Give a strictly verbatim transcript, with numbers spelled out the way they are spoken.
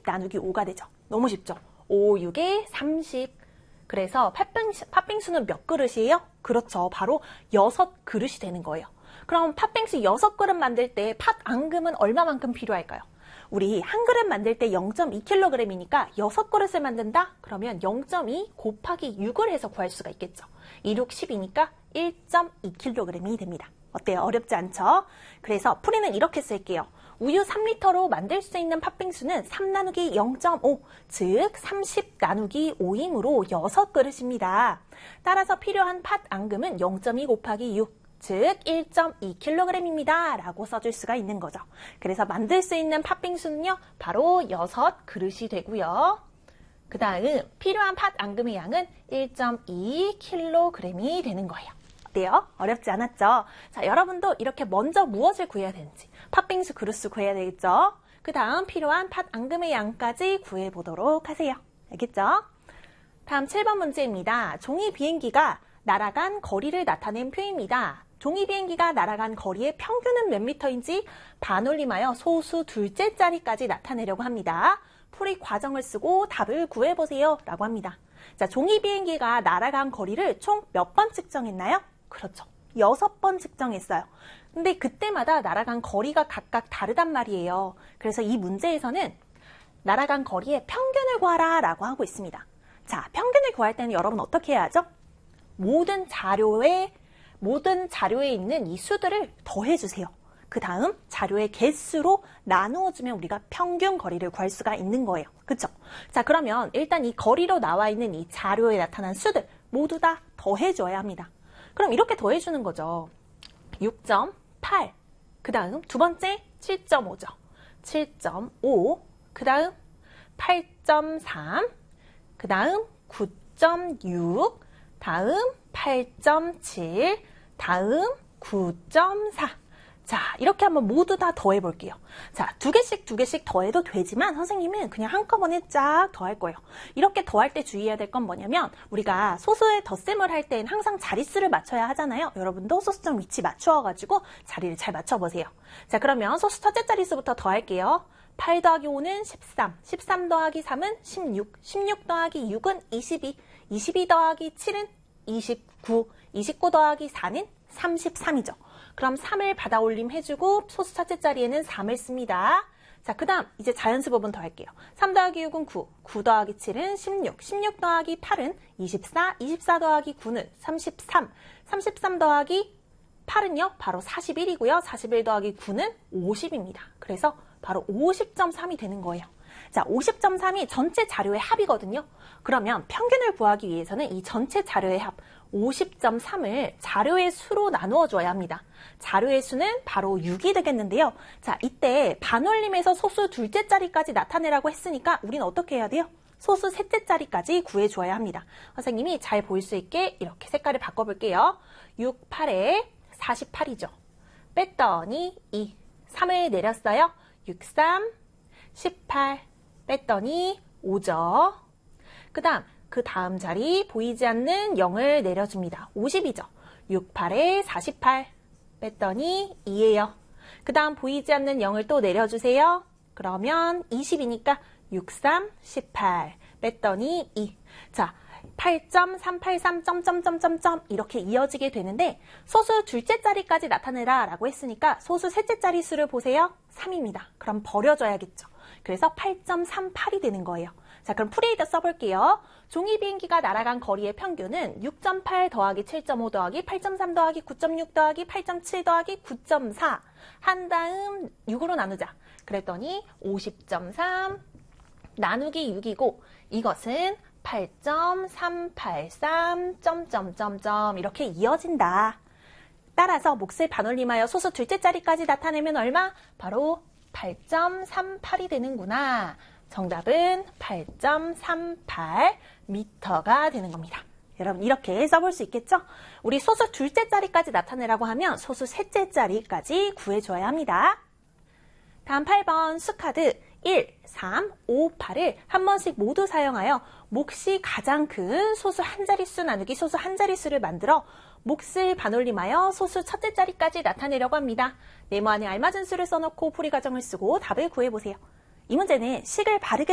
나누기 오가 되죠. 너무 쉽죠? 오, 육에 삼십. 그래서 팥빙수, 팥빙수는 몇 그릇이에요? 그렇죠. 바로 여섯 그릇이 되는 거예요. 그럼 팥빙수 여섯 그릇 만들 때 팥 앙금은 얼마만큼 필요할까요? 우리 한 그릇 만들 때 영 점 이 킬로그램이니까 여섯 그릇을 만든다? 그러면 영 점 이 곱하기 육을 해서 구할 수가 있겠죠. 이, 육, 십이니까 일 점 이 킬로그램이 됩니다. 어때요? 어렵지 않죠? 그래서 풀이는 이렇게 쓸게요. 우유 삼 리터로 만들 수 있는 팥빙수는 삼 나누기 영 점 오, 즉 삼십 나누기 오이므로 여섯 그릇입니다. 따라서 필요한 팥 앙금은 영 점 이 곱하기 육, 즉 일 점 이 킬로그램입니다. 라고 써줄 수가 있는 거죠. 그래서 만들 수 있는 팥빙수는요, 바로 여섯 그릇이 되고요. 그 다음 필요한 팥 앙금의 양은 일 점 이 킬로그램이 되는 거예요. 어때요? 어렵지 않았죠? 자, 여러분도 이렇게 먼저 무엇을 구해야 되는지 팥빙수 그릇수 구해야 되겠죠? 그 다음 필요한 팥 앙금의 양까지 구해보도록 하세요. 알겠죠? 다음 칠 번 문제입니다. 종이 비행기가 날아간 거리를 나타낸 표입니다. 종이 비행기가 날아간 거리의 평균은 몇 미터인지 반올림하여 소수 둘째 자리까지 나타내려고 합니다. 풀이 과정을 쓰고 답을 구해보세요. 라고 합니다. 자, 종이 비행기가 날아간 거리를 총 몇 번 측정했나요? 그렇죠. 여섯 번 측정했어요. 근데 그때마다 날아간 거리가 각각 다르단 말이에요. 그래서 이 문제에서는 날아간 거리의 평균을 구하라 라고 하고 있습니다. 자, 평균을 구할 때는 여러분 어떻게 해야 하죠? 모든 자료에, 모든 자료에 있는 이 수들을 더해주세요. 그 다음 자료의 개수로 나누어주면 우리가 평균 거리를 구할 수가 있는 거예요. 그쵸? 자, 그러면 일단 이 거리로 나와 있는 이 자료에 나타난 수들 모두 다 더해줘야 합니다. 그럼 이렇게 더해주는 거죠. 육 점 팔, 그 다음 두 번째 칠 점 오죠. 칠 점 오, 그 다음 팔 점 삼, 그 다음 구 점 육, 다음 팔 점 칠, 다음 구 점 사. 자, 이렇게 한번 모두 다 더해볼게요. 자, 두 개씩 두 개씩 더해도 되지만 선생님은 그냥 한꺼번에 쫙 더할 거예요. 이렇게 더할 때 주의해야 될 건 뭐냐면 우리가 소수의 덧셈을 할 땐 항상 자릿수를 맞춰야 하잖아요. 여러분도 소수점 위치 맞추어가지고 자리를 잘 맞춰보세요. 자, 그러면 소수 첫째 자릿수부터 더할게요. 팔 더하기 오는 십삼, 십삼 더하기 삼은 십육, 십육 더하기 육은 이십이, 이십이 더하기 칠은 이십구, 이십구 더하기 사는 삼십삼이죠. 그럼 삼을 받아 올림 해주고 소수 첫째 자리에는 삼을 씁니다. 자, 그 다음 이제 자연수법은 더 할게요. 삼 더하기 육은 구, 구 더하기 칠은 십육, 십육 더하기 팔은 이십사, 이십사 더하기 구는 삼십삼, 삼십삼 더하기 팔은요, 바로 사십일이고요. 사십일 더하기 구는 오십입니다. 그래서 바로 오십 점 삼이 되는 거예요. 자, 오십 점 삼이 전체 자료의 합이거든요. 그러면 평균을 구하기 위해서는 이 전체 자료의 합 오십 점 삼을 자료의 수로 나누어 줘야 합니다. 자료의 수는 바로 육이 되겠는데요. 자, 이때 반올림에서 소수 둘째 자리까지 나타내라고 했으니까 우리는 어떻게 해야 돼요? 소수 셋째 자리까지 구해줘야 합니다. 선생님이 잘 보일 수 있게 이렇게 색깔을 바꿔볼게요. 육, 팔에 사십팔이죠. 뺐더니 이, 삼을 내렸어요. 육, 삼, 십팔, 뺐더니 오죠. 그 다음 그 다음 자리 보이지 않는 영을 내려줍니다. 오십이죠. 육, 팔에 사십팔, 뺐더니 이예요. 그 다음 보이지 않는 영을 또 내려주세요. 그러면 이십이니까 육, 삼, 십팔, 뺐더니 이. 자, 팔 점 삼팔삼 점점점점점 이렇게 이어지게 되는데 소수 둘째 자리까지 나타내라 라고 했으니까 소수 셋째 자리 수를 보세요. 삼입니다. 그럼 버려줘야겠죠. 그래서 팔 점 삼팔이 되는 거예요. 자, 그럼 풀이에다 써볼게요. 종이 비행기가 날아간 거리의 평균은 육 점 팔 더하기 칠 점 오 더하기 팔 점 삼 더하기 구 점 육 더하기 팔 점 칠 더하기 구 점 사 한 다음 육으로 나누자. 그랬더니 오십 점 삼 나누기 육이고 이것은 팔 점 삼팔삼 점점점점 이렇게 이어진다. 따라서 몫을 반올림하여 소수 둘째 자리까지 나타내면 얼마? 바로 팔 점 삼팔이 되는구나. 정답은 팔 점 삼팔 미터가 되는 겁니다. 여러분 이렇게 써볼 수 있겠죠? 우리 소수 둘째 자리까지 나타내라고 하면 소수 셋째 자리까지 구해줘야 합니다. 다음 팔 번 수카드 일, 삼, 오, 팔을 한 번씩 모두 사용하여 몫이 가장 큰 소수 한 자릿수 나누기 소수 한 자릿수를 만들어 몫을 반올림하여 소수 첫째 자리까지 나타내려고 합니다. 네모 안에 알맞은 수를 써놓고 풀이 과정을 쓰고 답을 구해보세요. 이 문제는 식을 바르게